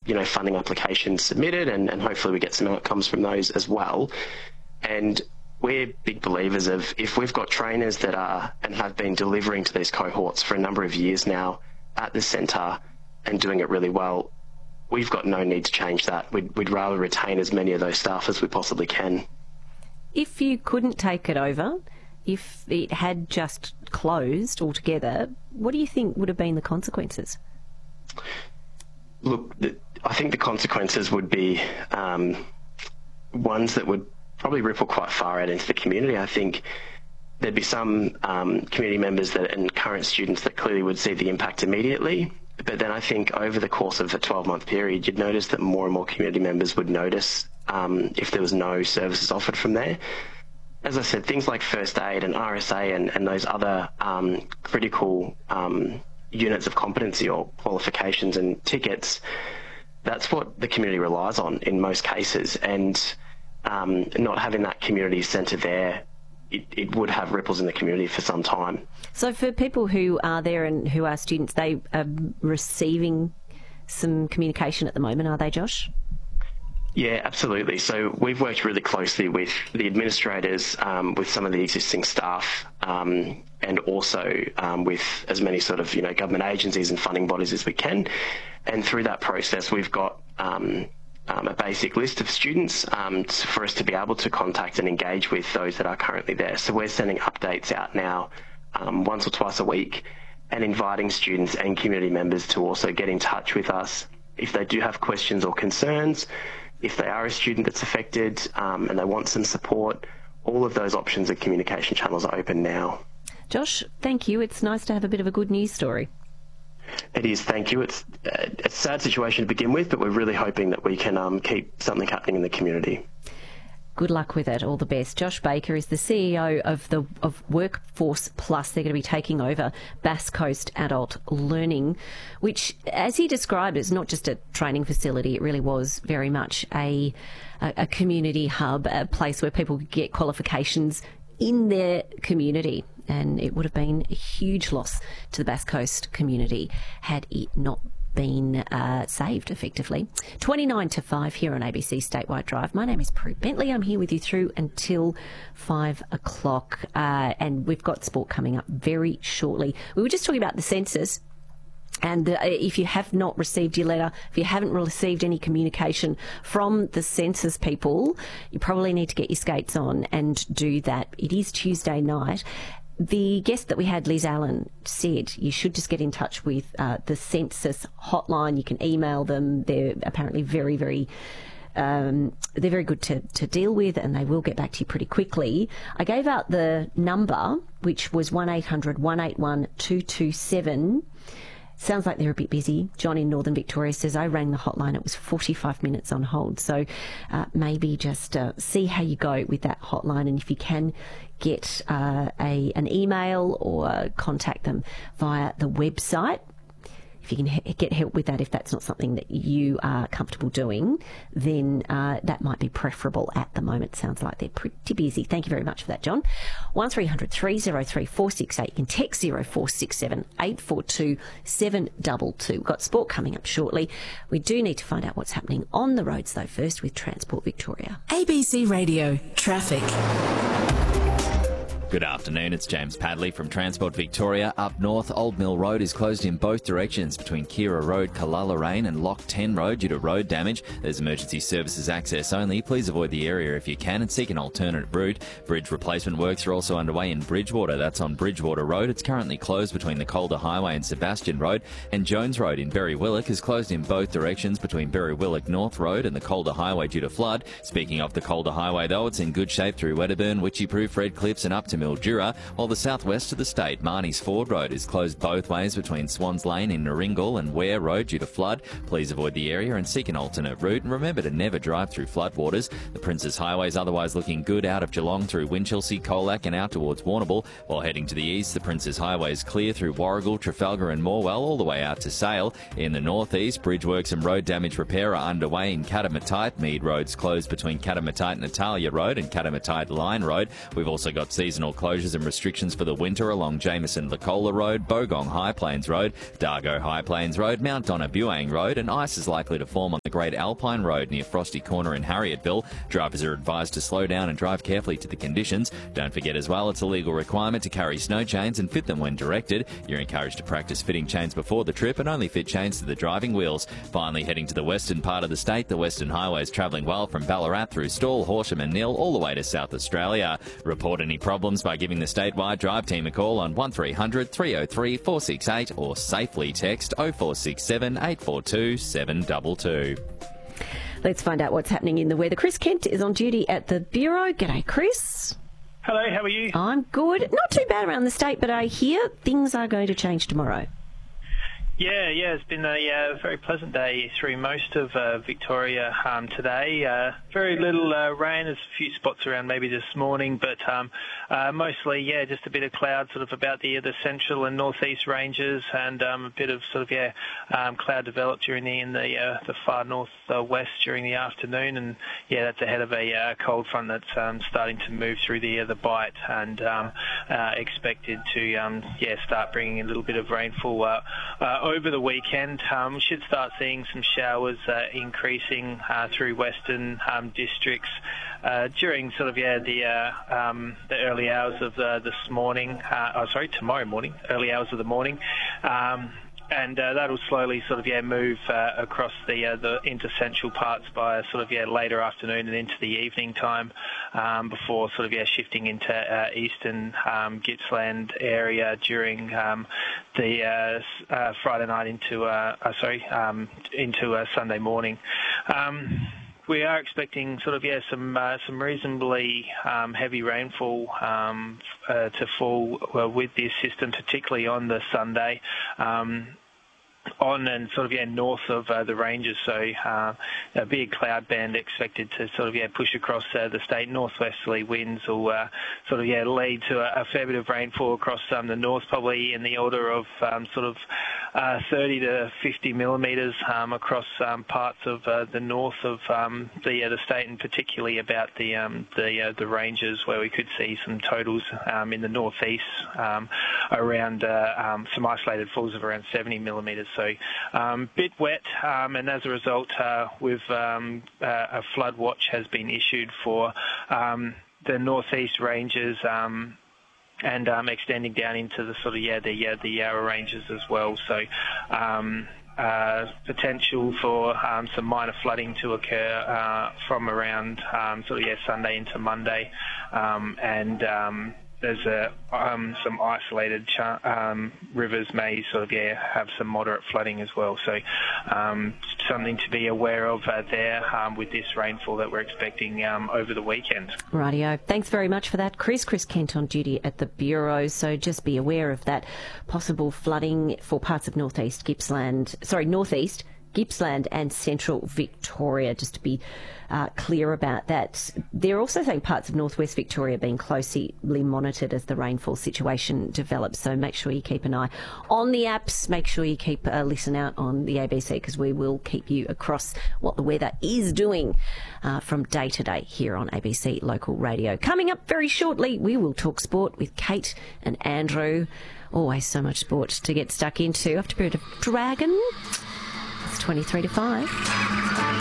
funding applications submitted, and hopefully we get some outcomes from those as well. And we're big believers of, if we've got trainers that are and have been delivering to these cohorts for a number of years now at the centre and doing it really well, we've got no need to change that. We'd rather retain as many of those staff as we possibly can. If you couldn't take it over, if it had just closed altogether, what do you think would have been the consequences? Look, I think the consequences would be ones that would probably ripple quite far out into the community. I think there'd be some community members and current students that clearly would see the impact immediately. But then I think over the course of a 12-month period, you'd notice that more and more community members would notice if there was no services offered from there. As I said, things like first aid and RSA and those other critical units of competency or qualifications and tickets, that's what the community relies on in most cases. And not having that community centre there, it would have ripples in the community for some time. So for people who are there and who are students, they are receiving some communication at the moment, are they, Josh? Yeah, absolutely. So we've worked really closely with the administrators, with some of the existing staff, and also with as many sort of government agencies and funding bodies as we can. And through that process, we've got a basic list of students for us to be able to contact and engage with those that are currently there. So we're sending updates out now once or twice a week, and inviting students and community members to also get in touch with us if they do have questions or concerns. If they are a student that's affected and they want some support, all of those options and communication channels are open now. Josh, thank you. It's nice to have a bit of a good news story. It is, thank you. It's a sad situation to begin with, but we're really hoping that we can keep something happening in the community. Good luck with it. All the best. Josh Baker is the CEO of Workforce Plus. They're going to be taking over Bass Coast Adult Learning, which, as he described, is not just a training facility. It really was very much a community hub, a place where people could get qualifications in their community. And it would have been a huge loss to the Bass Coast community had it not been saved effectively. 29 to 5 here on ABC Statewide Drive. My name is Prue Bentley. I'm here with you through until 5 o'clock, and we've got sport coming up very shortly. We were just talking about the census. And if you have not received your letter, if you haven't received any communication from the census people, you probably need to get your skates on and do that. It is Tuesday night. The guest that we had, Liz Allen, said you should just get in touch with the census hotline. You can email them. They're apparently very, very they're very good to deal with, and they will get back to you pretty quickly. I gave out the number, which was 1800 181 227. Sounds like they're a bit busy. John in Northern Victoria says, I rang the hotline. It was 45 minutes on hold. So maybe just see how you go with that hotline. And if you can get an email or contact them via the website, if you can get help with that, if that's not something that you are comfortable doing, then that might be preferable at the moment. Sounds like they're pretty busy. Thank you very much for that, John. 1300 303 468. You can text 0467 842 722. We've got sport coming up shortly. We do need to find out what's happening on the roads, though, first with Transport Victoria. ABC Radio Traffic. Good afternoon, it's James Padley from Transport Victoria. Up north, Old Mill Road is closed in both directions between Kira Road, Kalala and Lock 10 Road due to road damage. There's emergency services access only. Please avoid the area if you can and seek an alternate route. Bridge replacement works are also underway in Bridgewater. That's on Bridgewater Road. It's currently closed between the Calder Highway and Sebastian Road. And Jones Road in Berry Willock is closed in both directions between Berry Willock North Road and the Calder Highway due to flood. Speaking of the Calder Highway, though, it's in good shape through Wedderburn, Witchyproof, Red Cliffs and up to Mildura, while the southwest of the state, Marnie's Ford Road, is closed both ways between Swans Lane in Naringal and Ware Road due to flood. Please avoid the area and seek an alternate route, and remember to never drive through floodwaters. The Princes Highway is otherwise looking good out of Geelong through Winchelsea, Colac and out towards Warrnambool, while heading to the east, the Princes Highway is clear through Warragul, Trafalgar and Morwell all the way out to Sale. In the northeast, bridge works and road damage repair are underway in Katamatite. Mead Road's closed between Katamatite Natalia Road and Katamatite Line Road. We've also got seasonal Seasonal closures and restrictions for the winter along Jameson-Lacola Road, Bogong High Plains Road, Dargo High Plains Road, Mount Donna-Buang Road, and ice is likely to form on the Great Alpine Road near Frosty Corner in Harrietville. Drivers are advised to slow down and drive carefully to the conditions. Don't forget as well, it's a legal requirement to carry snow chains and fit them when directed. You're encouraged to practice fitting chains before the trip and only fit chains to the driving wheels. Finally, heading to the western part of the state, the Western Highway is travelling well from Ballarat through Stawell, Horsham and Neil all the way to South Australia. Report any problems by giving the statewide drive team a call on 1300 303 468 or safely text 0467 842 722. Let's find out what's happening in the weather. Chris Kent is on duty at the Bureau. G'day, Chris. Hello, how are you? I'm good. Not too bad around the state, but I hear things are going to change tomorrow. Yeah, it's been a very pleasant day through most of Victoria today. Very little rain. There's a few spots around maybe this morning, but mostly, just a bit of cloud sort of about the central and northeast ranges, and a bit of sort of, cloud developed during the far northwest during the afternoon, and that's ahead of a cold front that's starting to move through the Bight, and expected to start bringing a little bit of rainfall over the weekend. We should start seeing some showers increasing through western districts during sort of the early hours of tomorrow morning, early hours of the morning. And that'll slowly sort of move across the into central parts by sort of later afternoon and into the evening time, before sort of shifting into eastern Gippsland area during the Friday night into Sunday morning. We are expecting sort of some reasonably heavy rainfall to fall with this system, particularly on the Sunday. On and sort of north of the ranges, so a big cloud band expected to sort of push across the state. Northwesterly winds will sort of lead to a fair bit of rainfall across the north, probably in the order of 30 to 50 millimetres across parts of the north of the state, and particularly about the ranges, where we could see some totals in the northeast around some isolated falls of around 70 millimetres. So bit wet, and as a result, a flood watch has been issued for the northeast ranges. And extending down into the sort of the Yarra ranges as well. So potential for some minor flooding to occur from around Sunday into Monday, and there's some isolated rivers may sort of have some moderate flooding as well. So something to be aware of there with this rainfall that we're expecting over the weekend. Rightio. Thanks very much for that, Chris. Chris Kent on duty at the Bureau. So just be aware of that possible flooding for parts of northeast Gippsland and central Victoria, just to be clear about that. They're also saying parts of northwest Victoria being closely monitored as the rainfall situation develops, so make sure you keep an eye on the apps. Make sure you keep a listen out on the ABC, because we will keep you across what the weather is doing from day to day here on ABC Local Radio. Coming up very shortly, we will talk sport with Kate and Andrew. Always so much sport to get stuck into. After a bit of Dragon, it's 23 to 5.